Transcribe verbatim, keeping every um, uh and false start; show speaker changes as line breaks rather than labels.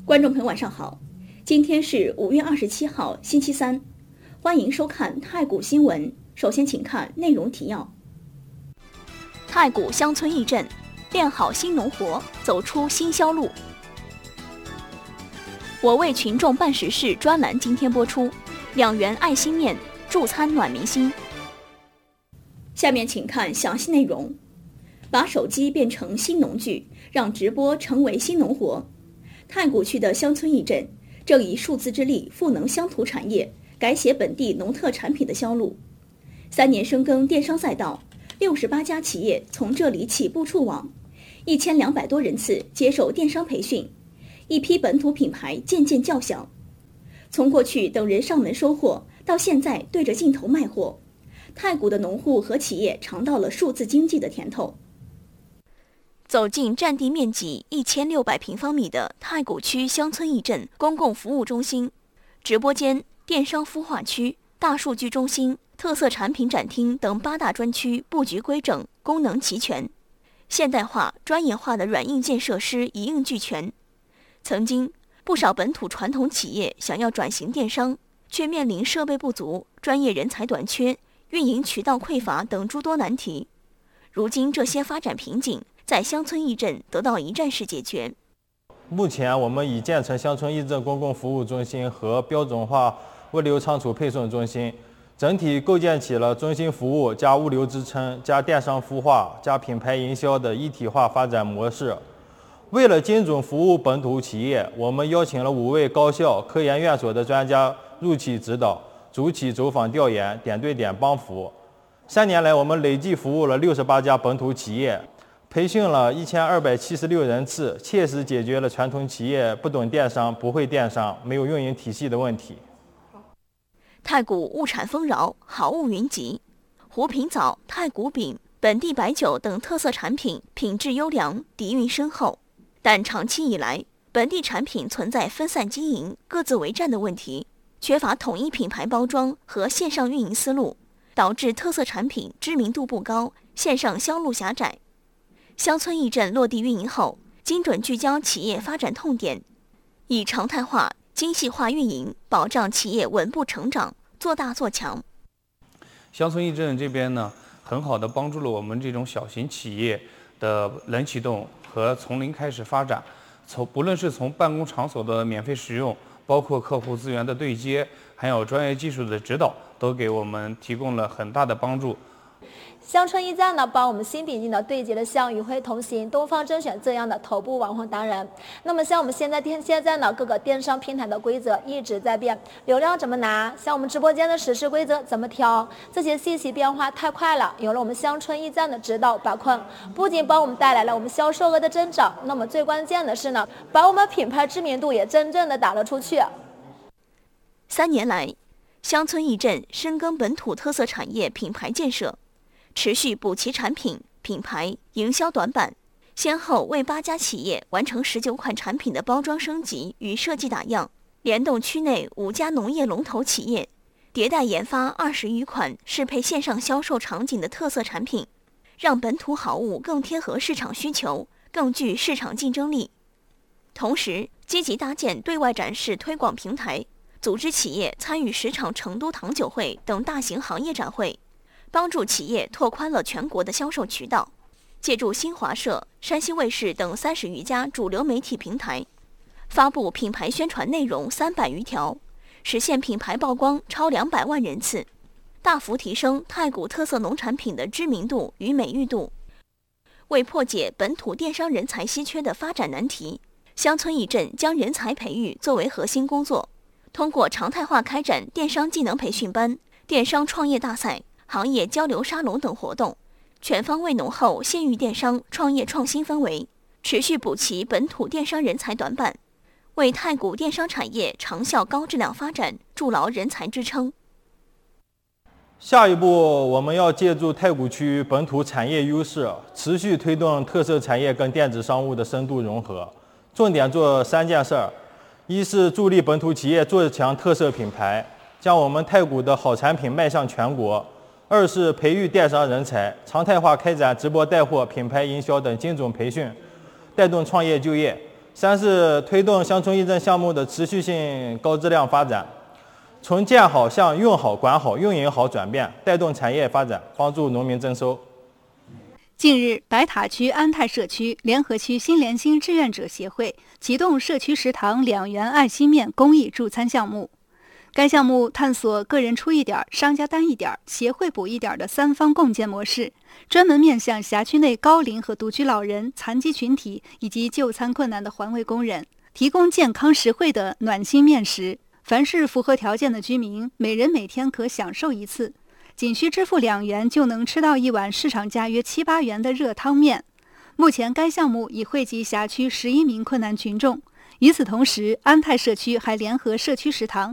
观众朋友晚上好，今天是五月二十七号星期三，欢迎收看太谷新闻。首先请看内容提要。太谷乡村义振，练好新农活，走出新销路。我为群众办实事专栏今天播出，两元爱心面，助餐暖民心。下面请看详细内容。把手机变成新农具，让直播成为新农活。太谷区的乡村义振正以数字之力赋能乡土产业，改写本地农特产品的销路。三年深耕电商赛道，六十八家企业从这里起步触网，一千两百多人次接受电商培训，一批本土品牌渐渐叫响。从过去等人上门收货，到现在对着镜头卖货，太谷的农户和企业尝到了数字经济的甜头。走进占地面积一千六百平方米的太谷区乡村义振公共服务中心，直播间、电商孵化区、大数据中心、特色产品展厅等八大专区布局规整，功能齐全，现代化、专业化的软硬件设施一应俱全。曾经，不少本土传统企业想要转型电商，却面临设备不足、专业人才短缺、运营渠道匮乏等诸多难题。如今，这些发展瓶颈在乡村义振得到一站式解决。
目前，我们已建成乡村义振公共服务中心和标准化物流仓储配送中心，整体构建起了中心服务加物流支撑加电商孵化加品牌营销的一体化发展模式。为了精准服务本土企业，我们邀请了五位高校、科研院所的专家入企指导，主企走访调研，点对点帮扶。三年来，我们累计服务了六十八家本土企业，培训了一千二百七十六人次，切实解决了传统企业不懂电商、不会电商、没有运营体系的问题。
太谷物产丰饶，好物云集，湖品枣、太谷饼、本地白酒等特色产品品质优良，底蕴深厚。但长期以来，本地产品存在分散经营、各自为战的问题，缺乏统一品牌包装和线上运营思路，导致特色产品知名度不高，线上销路狭窄。乡村义振落地运营后，精准聚焦企业发展痛点，以常态化、精细化运营，保障企业稳步成长，做大做强。
乡村义振这边呢，很好的帮助了我们这种小型企业的冷启动和从零开始发展。从不论是从办公场所的免费使用，包括客户资源的对接，还有专业技术的指导，都给我们提供了很大的帮助。
乡村义振呢，帮我们新引进的对接了像与会同行、东方甄选这样的头部网红达人。那么像我们现在电现在呢，各个电商平台的规则一直在变，流量怎么拿，像我们直播间的实时规则怎么调，这些信息变化太快了。有了我们乡村义振的指导把控，不仅帮我们带来了我们销售额的增长，那么最关键的是呢，把我们品牌知名度也真正的打了出去。
三年来，乡村义振深耕本土特色产业品牌建设，持续补齐产品、品牌、营销短板，先后为八家企业完成十九款产品的包装升级与设计打样，联动区内五家农业龙头企业，迭代研发二十余款适配线上销售场景的特色产品，让本土好物更贴合市场需求，更具市场竞争力。同时，积极搭建对外展示推广平台，组织企业参与十场成都糖酒会等大型行业展会，帮助企业拓宽了全国的销售渠道。借助新华社、山西卫视等三十余家主流媒体平台，发布品牌宣传内容三百余条，实现品牌曝光超两百万人次，大幅提升太谷特色农产品的知名度与美誉度。为破解本土电商人才稀缺的发展难题，乡村义振将人才培育作为核心工作，通过常态化开展电商技能培训班、电商创业大赛、行业交流沙龙等活动，全方位浓厚县域电商创业创新氛围，持续补齐本土电商人才短板，为太谷电商产业长效高质量发展筑牢人才支撑。
下一步，我们要借助太谷区本土产业优势，持续推动特色产业跟电子商务的深度融合，重点做三件事儿：一是助力本土企业做强特色品牌，将我们太谷的好产品迈向全国；二是培育电商人才，常态化开展直播带货、品牌营销等精准培训，带动创业就业； 三是推动乡村义政项目的持续性高质量发展，从建好向用好、管好、运营好转变，带动产业发展，帮助农民增收。
近日，白塔区安泰社区联合区新联心志愿者协会启动社区食堂两元爱心面公益助餐项目。该项目探索个人出一点、商家担一点、协会补一点的三方共建模式，专门面向辖区内高龄和独居老人、残疾群体以及就餐困难的环卫工人，提供健康实惠的暖心面食。凡是符合条件的居民，每人每天可享受一次，仅需支付两元就能吃到一碗市场价约七八元的热汤面。目前该项目已惠及辖区十一名困难群众。与此同时，安泰社区还联合社区食堂